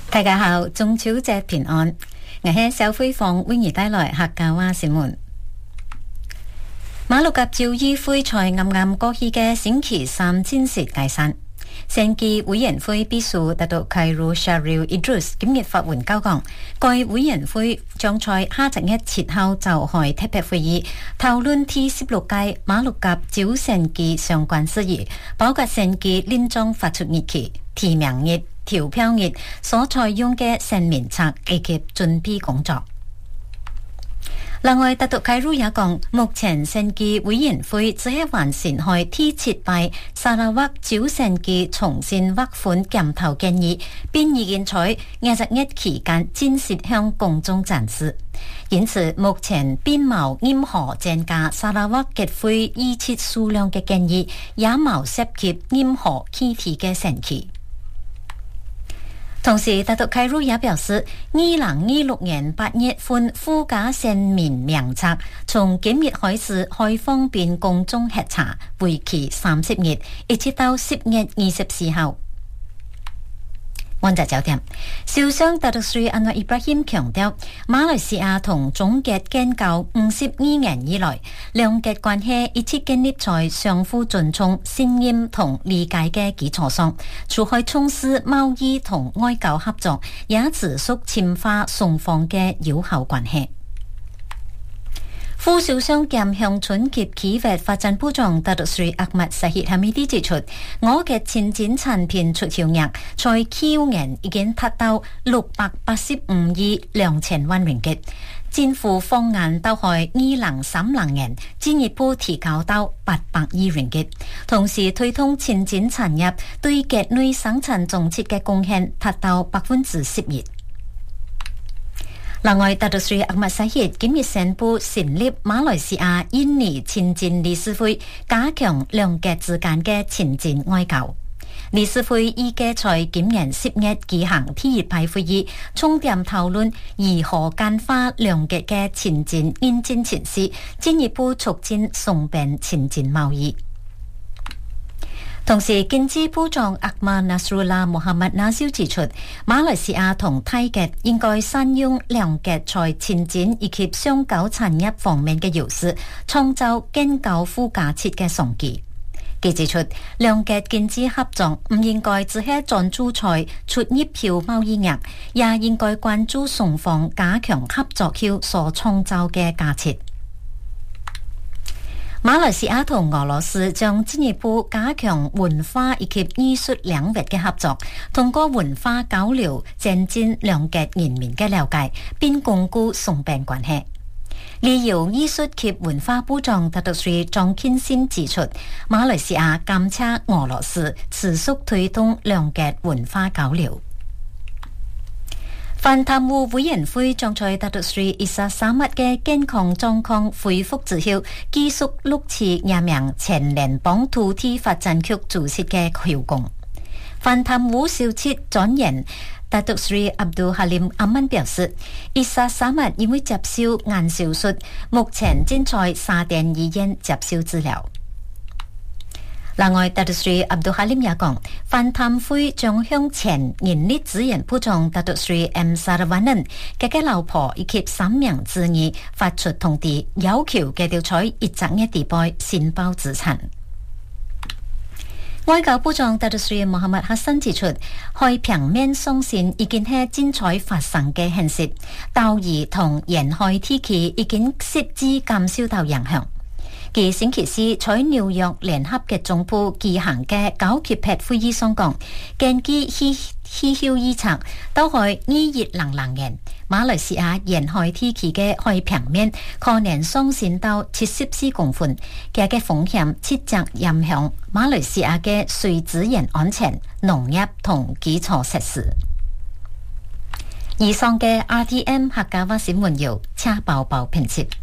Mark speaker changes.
Speaker 1: 大家好，中秋節平安。我係小輝放為你帶來客家話新聞。馬六甲州議會在啱啱過去嘅星期三正式解散。選舉委員會秘書拿督凱魯沙里伊德魯斯今日發文交講，該委員會將在下週17號召開特別會議，討論第16屆馬六甲州選舉相關事宜，包括選舉連莊發出日期、提名日、投票日所採用嘅選民冊以及準備工作。另外，拿督凱魯也講，目前選舉委員會只係完成開第7屆沙拉越州選舉重新劃分檢討建議，並已經在21期間正式向公眾展示。因此，目前並冇任何增加沙拉越結會議席數量嘅建議，也冇涉及任何具體嘅選區。同時，拿督凱魯也表示，2026年8月份附加選民名冊從今日開始開放便公眾核查，為期30日，一直到10月24號。溫習焦點，首相拿督斯里安華伊布拉欣強調，馬來西亞同中國建交52年以來，兩國關係一直建立在相互尊重、信任同理解嘅基礎上，除開從事貿易同外交合作，也持續深化雙方嘅友好關係。副首相兼鄉村及企業發展部長拿督斯里阿末沙希哈米迪指出，我嘅前瞻產品出口額在去年已經達到685億2千萬ringgit，政府方案到去2030年進一步提高到800億ringgit，同時推動前瞻產業對國內生產總值嘅貢獻達到11%。另外，拿督斯里阿末沙希今日宣布成立馬來西亞印尼前瞻理事會，加強兩國之間嘅前瞻外交。理事會預計在今年10月舉行第1派會議，重點討論如何簡化兩國嘅前瞻認證程序，進一步促進雙邊前瞻貿易。同時，經濟部長阿馬納斯魯拉穆罕默納少指出，馬來西亞同泰國應該善用兩國在前瞻以及商交產業方面嘅優勢，創造更高附加值嘅商機。佢指出，兩國經濟合作唔應該只係專注在出入口貿易額，也應該關注雙方加強合作後所創造嘅價值。馬來西亞同俄羅斯將進一步加強文化以及藝術領域嘅合作，通過文化交流增進兩國人民嘅了解，並鞏固雙邊關係。旅遊藝術及文化部長拿督斯里莊慶信指出，馬來西亞監察俄羅斯持續推動兩國文化交流。反貪污委員會將在拿督斯里伊薩沙末嘅健康狀況恢復之後，繼續錄取任命前聯邦土地發展局主席嘅效工。反貪污消息專員拿督斯里阿卜杜哈林阿曼表示，伊薩沙末因為接受眼手術，目前正在沙甸醫院接受治療。另外，拿督斯里阿卜杜哈林也講，反貪會將向前人力資源部長拿督斯里 M 沙拉瓦嫩嘅老婆以及3名子女發出通知，要求佢哋在101地步申報資產。外交部長拿督斯里穆罕默哈桑指出，開平面上線已經係精彩發生嘅現實，島嶼同沿海地區已經實質減少到影響。佢星期四在紐約聯合國總部舉行嘅高級別會議上講，根據氣象預測，到去2000年，馬來西亞沿海地區嘅海平面可能上升到74公分，佢嘅風險直接影響馬來西亞嘅水資源安全、農業同基礎設施。以上嘅 RTM 客家話新聞由車寶寶編輯。